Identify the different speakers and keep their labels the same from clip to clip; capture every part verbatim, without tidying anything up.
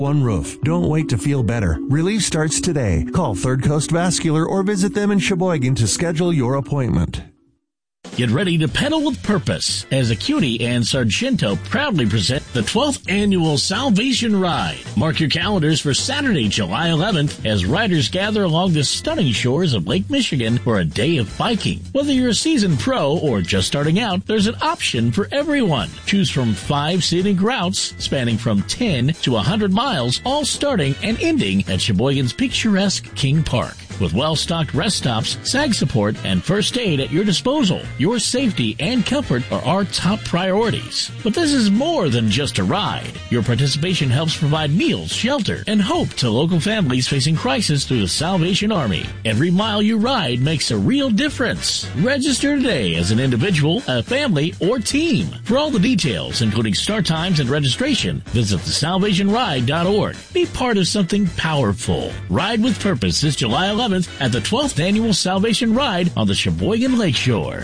Speaker 1: One roof. Don't wait to feel better. Relief starts today. Call Third Coast Vascular or visit them in Sheboygan to schedule your appointment.
Speaker 2: Get ready to pedal with purpose as Acuity and Sargento proudly present the twelfth Annual Salvation Ride. Mark your calendars for Saturday, July eleventh, as riders gather along the stunning shores of Lake Michigan for a day of biking. Whether you're a seasoned pro or just starting out, there's an option for everyone. Choose from five scenic routes spanning from ten to one hundred miles, all starting and ending at Sheboygan's picturesque King Park. With well-stocked rest stops, sag support, and first aid at your disposal, your safety and comfort are our top priorities. But this is more than just a ride. Your participation helps provide meals, shelter, and hope to local families facing crisis through the Salvation Army. Every mile you ride makes a real difference. Register today as an individual, a family, or team. For all the details, including start times and registration, visit the salvation ride dot org. Be part of something powerful. Ride with Purpose this July eleventh at the twelfth Annual Salvation Ride on the Sheboygan Lakeshore.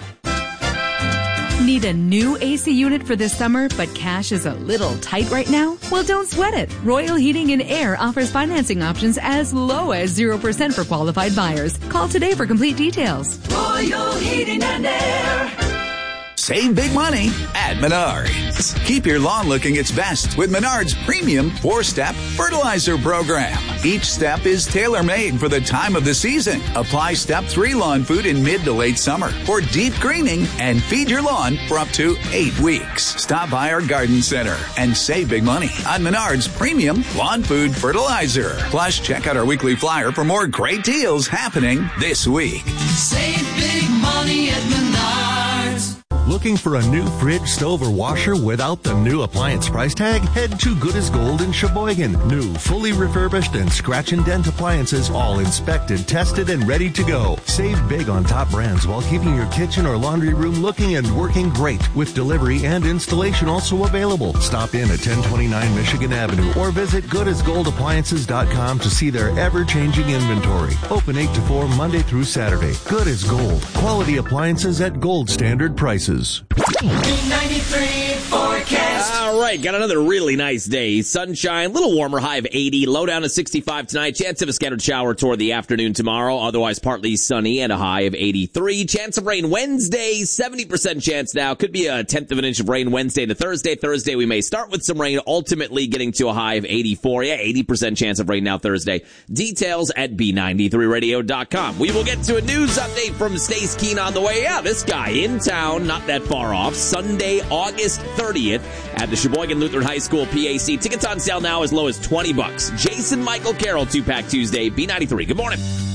Speaker 3: Need a new A C unit for this summer, but cash is a little tight right now? Well, don't sweat it. Royal Heating and Air offers financing options as low as zero percent for qualified buyers. Call today for complete details.
Speaker 4: Royal Heating and Air.
Speaker 5: Save big money at Menards. Keep your lawn looking its best with Menards Premium four-Step Fertilizer Program. Each step is tailor-made for the time of the season. Apply Step three lawn food in mid to late summer for deep greening and feed your lawn for up to eight weeks. Stop by our garden center and save big money on Menards Premium Lawn Food Fertilizer. Plus, check out our weekly flyer for more great deals happening this week.
Speaker 4: Save big money at Menards.
Speaker 1: Looking for a new fridge, stove, or washer without the new appliance price tag? Head to Good as Gold in Sheboygan. New, fully refurbished, and scratch and dent appliances, all inspected, tested, and ready to go. Save big on top brands while keeping your kitchen or laundry room looking and working great, with delivery and installation also available. Stop in at ten twenty-nine Michigan Avenue or visit good as gold appliances dot com to see their ever-changing inventory. Open eight to four Monday through Saturday. Good as Gold. Quality appliances at gold standard prices.
Speaker 4: ninety-three forecast.
Speaker 6: All right, got another really nice day. Sunshine, a little warmer, high of eighty. Low down to sixty-five tonight. Chance of a scattered shower toward the afternoon tomorrow. Otherwise, partly sunny and a high of eighty-three. Chance of rain Wednesday, seventy percent chance now. Could be a tenth of an inch of rain Wednesday to Thursday. Thursday, we may start with some rain, ultimately getting to a high of eighty-four. Yeah, eighty percent chance of rain now Thursday. Details at B ninety-three radio dot com. We will get to a news update from Stace Keen on the way. Yeah, this guy in town, not that far off. Sunday, August thirtieth at the Sheboygan Lutheran High School P A C. Tickets on sale now as low as twenty bucks. Jason Michael Carroll, two-pack Tuesday, B ninety-three. Good morning.